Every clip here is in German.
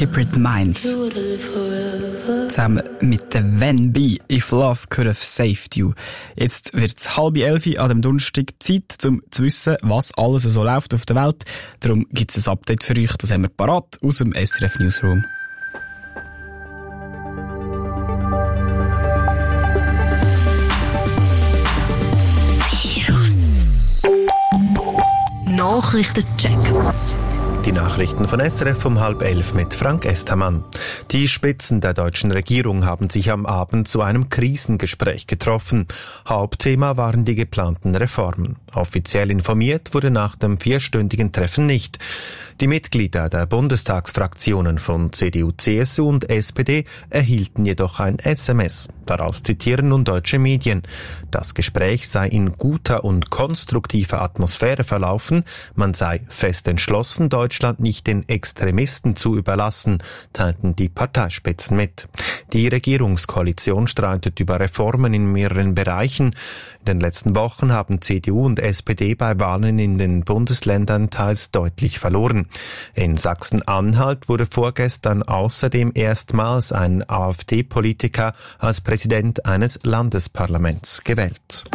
Hybrid Mind. Zusammen mit der Van B. If Love Could Have Saved You. Jetzt wird es 10:30 an dem Donnerstag Zeit, um zu wissen, was alles so läuft auf der Welt. Darum gibt es ein Update für euch, das haben wir parat aus dem SRF Newsroom. Nachrichtencheck. Die Nachrichten von SRF um 10:30 mit Frank Estermann. Die Spitzen der deutschen Regierung haben sich am Abend zu einem Krisengespräch getroffen. Hauptthema waren die geplanten Reformen. Offiziell informiert wurde nach dem 4-stündigen Treffen nicht. Die Mitglieder der Bundestagsfraktionen von CDU, CSU und SPD erhielten jedoch ein SMS. Daraus zitieren nun deutsche Medien. Das Gespräch sei in guter und konstruktiver Atmosphäre verlaufen. Man sei fest entschlossen, Deutschland nicht den Extremisten zu überlassen, teilten die Parteispitzen mit. Die Regierungskoalition streitet über Reformen in mehreren Bereichen. In den letzten Wochen haben CDU und SPD bei Wahlen in den Bundesländern teils deutlich verloren. In Sachsen-Anhalt wurde vorgestern außerdem erstmals ein AfD-Politiker als Präsident eines Landesparlaments gewählt.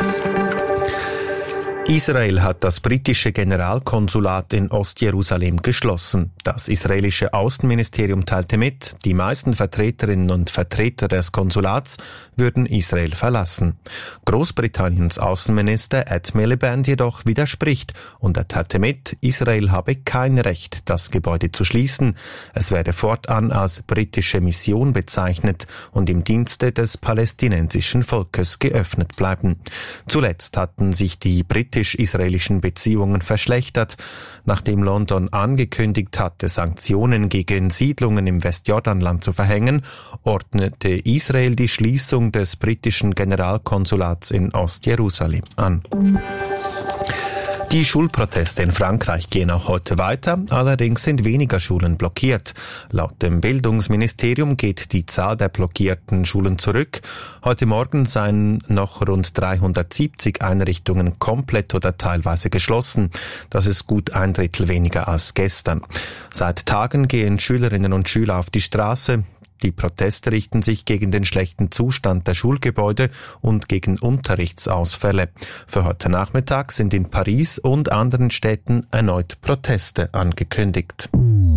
Israel hat das britische Generalkonsulat in Ostjerusalem geschlossen. Das israelische Außenministerium teilte mit, die meisten Vertreterinnen und Vertreter des Konsulats würden Israel verlassen. Großbritanniens Außenminister Ed Miliband jedoch widerspricht und er teilte mit, Israel habe kein Recht, das Gebäude zu schließen. Es werde fortan als britische Mission bezeichnet und im Dienste des palästinensischen Volkes geöffnet bleiben. Zuletzt hatten sich die britisch-israelischen Beziehungen verschlechtert. Nachdem London angekündigt hatte, Sanktionen gegen Siedlungen im Westjordanland zu verhängen, ordnete Israel die Schließung des britischen Generalkonsulats in Ostjerusalem an. Die Schulproteste in Frankreich gehen auch heute weiter, allerdings sind weniger Schulen blockiert. Laut dem Bildungsministerium geht die Zahl der blockierten Schulen zurück. Heute Morgen seien noch rund 370 Einrichtungen komplett oder teilweise geschlossen. Das ist gut 1/3 weniger als gestern. Seit Tagen gehen Schülerinnen und Schüler auf die Straße. Die Proteste richten sich gegen den schlechten Zustand der Schulgebäude und gegen Unterrichtsausfälle. Für heute Nachmittag sind in Paris und anderen Städten erneut Proteste angekündigt.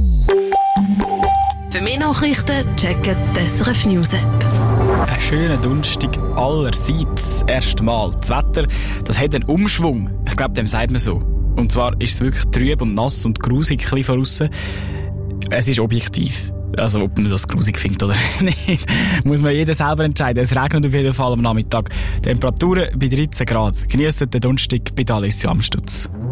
Für mehr Nachrichten checken die SRF News App. Ein schöner Donnerstag allerseits. Erstmal. Das Wetter, das hat einen Umschwung. Ich glaube, dem sagt man so. Und zwar ist es wirklich trüb und nass und grusig ein bisschen von aussen. Es ist objektiv. Also, ob man das grusig findet oder nicht, muss man jeder selber entscheiden. Es regnet auf jeden Fall am Nachmittag. Temperaturen bei 13 Grad. Geniessen den Donnerstag bei Alessio Amstutz.